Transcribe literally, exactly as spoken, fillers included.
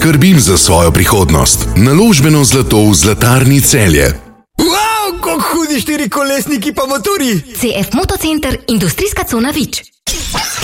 Skrbim za svojo prihodnost. Naložbeno zlato v Zlatarni Celje. Wow, kako hudi štiri kolesniki pa motori! C F Motocenter, industrijska cona Vič.